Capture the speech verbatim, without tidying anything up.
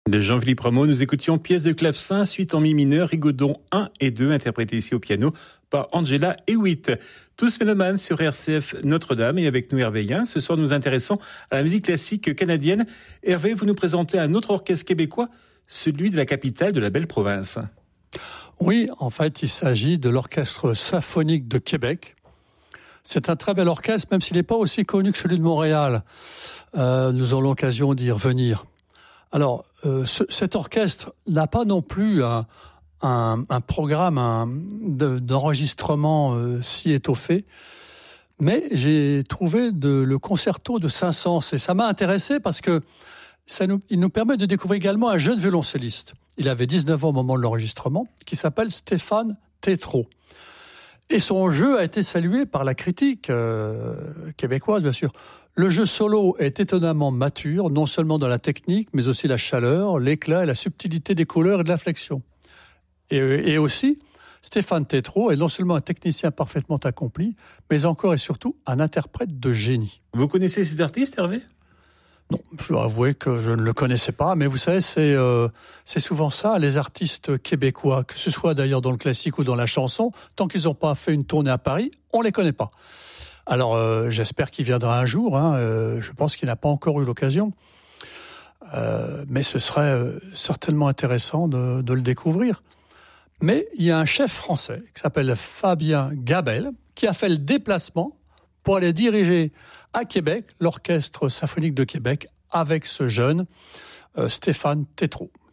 De Jean-Philippe Rameau, nous écoutions pièce de clavecin, suite en mi mineur, Rigaudon un et deux, interprété ici au piano par Angela Hewitt. Tous mélomanes sur R C F Notre-Dame et avec nous Hervé Yen. Ce soir, nous intéressons à la musique classique canadienne. Hervé, vous nous présentez un autre orchestre québécois, celui de la capitale de la belle province. Oui, en fait, il s'agit de l'Orchestre symphonique de Québec. C'est un très bel orchestre, même s'il n'est pas aussi connu que celui de Montréal. Euh, nous aurons l'occasion d'y revenir. Alors, euh, ce, cet orchestre n'a pas non plus un, un, un programme un, de, d'enregistrement euh, si étoffé, mais j'ai trouvé de, le concerto de Saint-Saëns et ça m'a intéressé parce que ça nous, il nous permet de découvrir également un jeune violoncelliste. Il avait dix-neuf ans au moment de l'enregistrement, qui s'appelle Stéphane Tétrault. Et son jeu a été salué par la critique euh, québécoise, bien sûr. Le jeu solo est étonnamment mature, non seulement dans la technique, mais aussi la chaleur, l'éclat et la subtilité des couleurs et de l'inflexion. Et, et aussi, Stéphane Tétrault est non seulement un technicien parfaitement accompli, mais encore et surtout un interprète de génie. Vous connaissez cet artiste, Hervé ? Non, je dois avouer que je ne le connaissais pas, mais vous savez, c'est, euh, c'est souvent ça, les artistes québécois, que ce soit d'ailleurs dans le classique ou dans la chanson, tant qu'ils n'ont pas fait une tournée à Paris, on les connaît pas. Alors, euh, j'espère qu'il viendra un jour, hein, euh, je pense qu'il n'a pas encore eu l'occasion, euh, mais ce serait euh, certainement intéressant de, de le découvrir. Mais il y a un chef français qui s'appelle Fabien Gabel, qui a fait le déplacement pour aller diriger à Québec l'Orchestre symphonique de Québec avec ce jeune euh, Stéphane Tétrault.